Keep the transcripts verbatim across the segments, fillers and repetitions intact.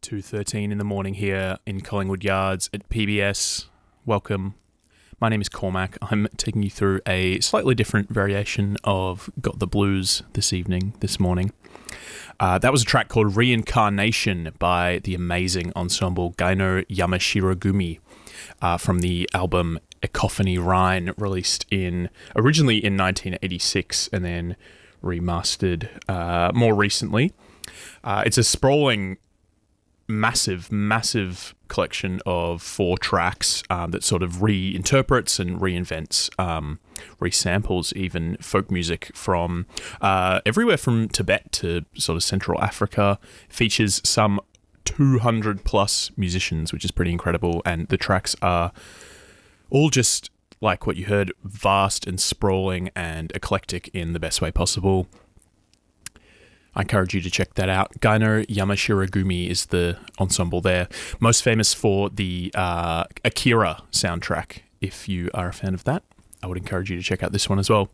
two thirteen in the morning here in Collingwood Yards at P B S. Welcome. My name is Cormac. I'm taking you through a slightly different variation of Got the Blues this evening, this morning. Uh, that was a track called Reincarnation by the amazing ensemble Gaino Yamashirogumi uh, from the album Echophony Rhine, released in originally in nineteen eighty-six and then remastered uh, more recently. Uh, it's a sprawling, massive, massive collection of four tracks um, that sort of reinterprets and reinvents, um, resamples even folk music from uh, everywhere from Tibet to sort of Central Africa. Features some two hundred plus musicians, which is pretty incredible, and the tracks are all just like what you heard, vast and sprawling and eclectic in the best way possible. I encourage you to check that out. Gaino Yamashirogumi is the ensemble there. Most famous for the uh, Akira soundtrack. If you are a fan of that, I would encourage you to check out this one as well.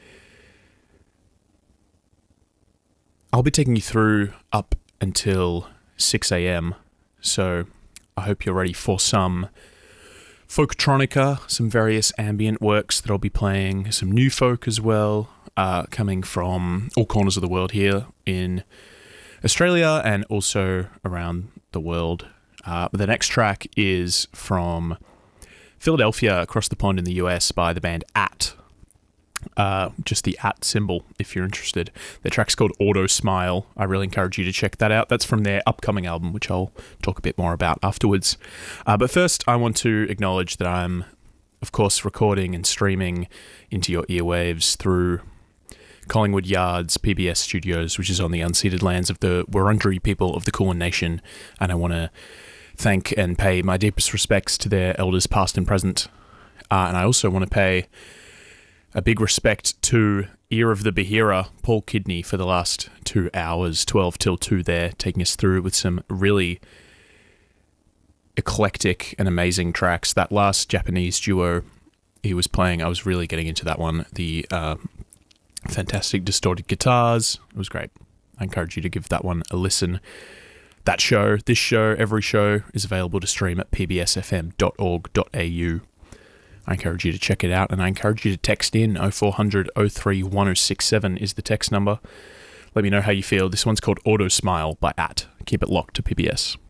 I'll be taking you through up until six a.m. So I hope you're ready for some folktronica, some various ambient works that I'll be playing, some new folk as well. Uh, coming from all corners of the world here in Australia and also around the world. Uh, the next track is from Philadelphia, across the pond in the U S, by the band At. Uh, just the At symbol, if you're interested. Their track's called Auto Smile. I really encourage you to check that out. That's from their upcoming album, which I'll talk a bit more about afterwards. Uh, but first, I want to acknowledge that I'm, of course, recording and streaming into your earwaves through Collingwood Yards, P B S Studios, which is on the unceded lands of the Wurundjeri people of the Kulin Nation, and I want to thank and pay my deepest respects to their elders past and present, uh, and I also want to pay a big respect to Ear of the Bahira, Paul Kidney, for the last two hours, twelve till two there, taking us through with some really eclectic and amazing tracks. That last Japanese duo he was playing, I was really getting into that one. The uh, fantastic distorted guitars. It was great. I encourage you to give that one a listen. That show, this show, every show is available to stream at p b s f m dot org dot a u. I encourage you to check it out, and I encourage you to text in. oh four hundred oh three ten sixty-seven is the text number. Let me know how you feel. This one's called Auto Smile by At. Keep it locked to P B S.